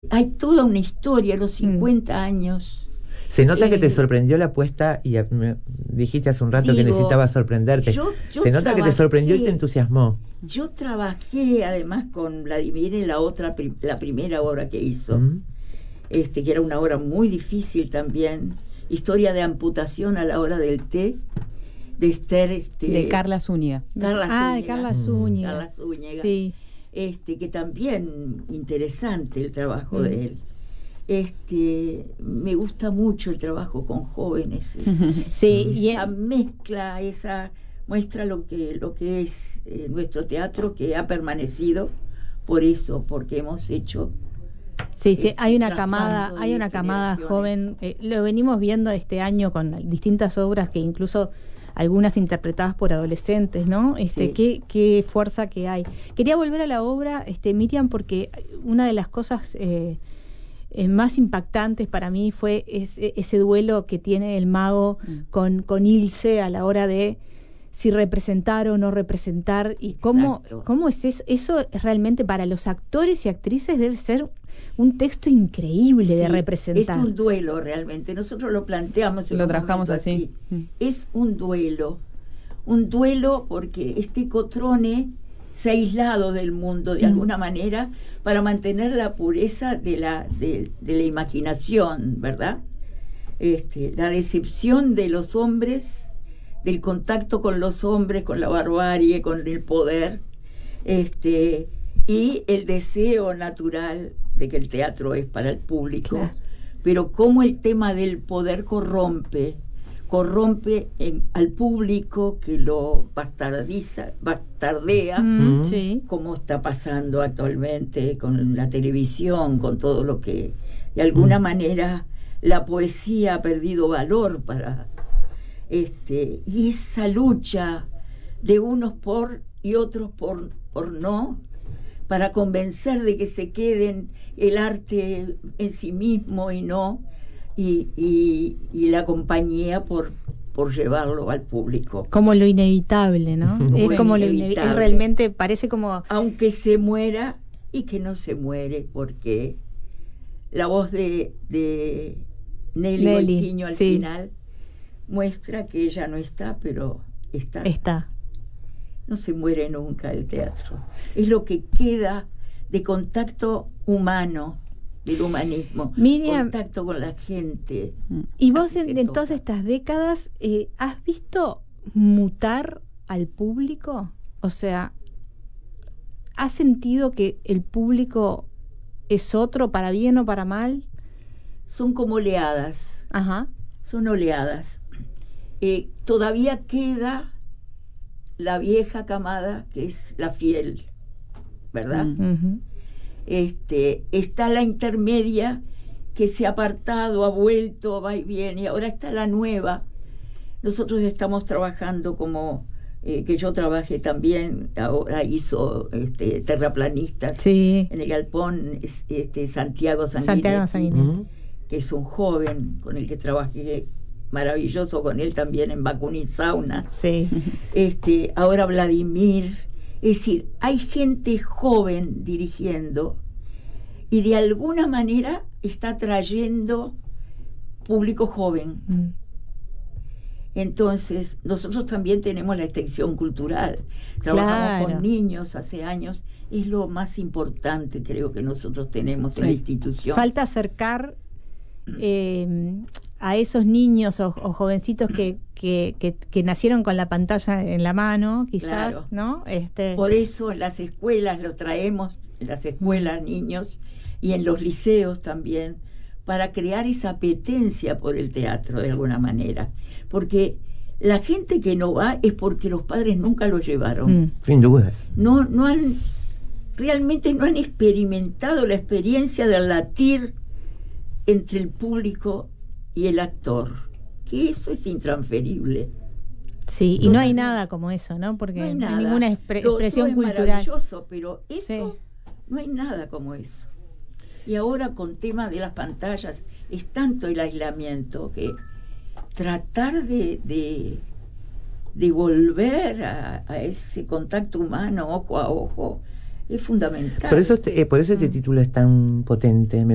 hay toda una historia, los 50 años. Se nota que te sorprendió la apuesta y me dijiste hace un rato que necesitabas sorprenderte. Se nota que te sorprendió y te entusiasmó. Yo trabajé además con Vladimir en la primera obra que hizo, que era una obra muy difícil también, Historia de amputación a la hora del té, de Esther... de Carla Zúñiga. De Carla Zúñiga. Sí. Que también interesante el trabajo de él. Me gusta mucho el trabajo con jóvenes. Sí, esa mezcla, muestra lo que es nuestro teatro, que ha permanecido por eso, porque hemos hecho... Sí, hay una camada joven. Lo venimos viendo este año con distintas obras que incluso algunas interpretadas por adolescentes, ¿no? Qué fuerza que hay. Quería volver a la obra, Miriam, porque una de las cosas más impactantes para mí fue ese duelo que tiene el mago con Ilse a la hora de si representar o no representar, y cómo es eso. Eso es realmente para los actores y actrices debe ser un texto increíble de representar. Es un duelo realmente, nosotros lo planteamos, lo trabajamos así. Es un duelo porque Cotrone se ha aislado del mundo de alguna manera para mantener la pureza de la imaginación, ¿verdad? La decepción de los hombres, del contacto con los hombres, con la barbarie, con el poder, y el deseo natural de que el teatro es para el público, claro. Pero cómo el tema del poder corrompe al público, que lo bastardea, como está pasando actualmente con la televisión, con todo lo que de alguna manera la poesía ha perdido valor para y esa lucha de unos por y otros por no, para convencer de que se queden el arte en sí mismo y no, y la compañía por llevarlo al público. Como lo inevitable, ¿no? Es como lo inevitable. Realmente parece como... Aunque se muera y que no se muere, porque la voz de Nelly Goitiño al final muestra que ella no está, pero está. No se muere nunca el teatro. Es lo que queda de contacto humano, del humanismo, Miriam, contacto con la gente. Y vos en todas estas décadas, ¿has visto mutar al público? O sea, ¿has sentido que el público es otro, para bien o para mal? Son como oleadas. Ajá. Son oleadas. Todavía queda la vieja camada, que es la fiel, ¿verdad? Uh-huh. Está la intermedia, que se ha apartado, ha vuelto, va y viene, y ahora está la nueva. Nosotros estamos trabajando como que yo trabajé también, ahora hizo Terraplanistas, en el Galpón, Santiago Sanguinetti, que es un joven con el que trabajé, maravilloso con él también en Bakunin Sauna. Ahora Vladimir. Es decir, hay gente joven dirigiendo y de alguna manera está trayendo público joven. Entonces, nosotros también tenemos la extensión cultural. Trabajamos con niños hace años. Es lo más importante, creo, que nosotros tenemos en la institución. Falta acercar a esos niños o jovencitos que nacieron con la pantalla en la mano, quizás, ¿no? Por eso en las escuelas lo traemos, en las escuelas niños y en los liceos también, para crear esa apetencia por el teatro de alguna manera, porque la gente que no va es porque los padres nunca lo llevaron. Sin dudas. Realmente no han experimentado la experiencia del latir entre el público y el actor, que eso es intransferible. Sí, y no hay nada como eso, ¿no? Porque no hay ninguna expresión cultural. Es maravilloso, pero eso no hay nada como eso. Y ahora con tema de las pantallas es tanto el aislamiento que tratar de volver a ese contacto humano ojo a ojo es fundamental. Por eso este título es tan potente.